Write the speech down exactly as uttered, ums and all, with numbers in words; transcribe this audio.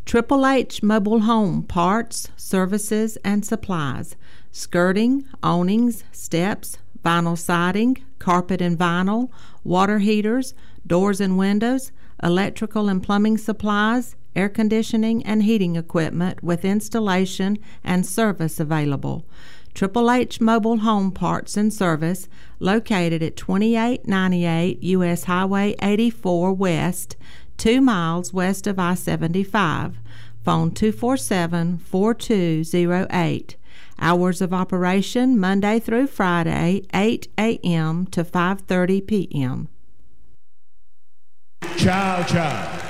Triple H Mobile Home Parts, Services, and Supplies. Skirting, awnings, steps, vinyl siding, carpet and vinyl, water heaters, doors and windows, electrical and plumbing supplies, air conditioning and heating equipment with installation and service available. Triple H Mobile Home Parts and Service, located at twenty-eight ninety-eight U S Highway eighty-four West, two miles west of I seventy-five. Phone two four seven, four two zero eight. Hours of operation Monday through Friday, eight a.m. to five thirty p.m. Ciao, ciao.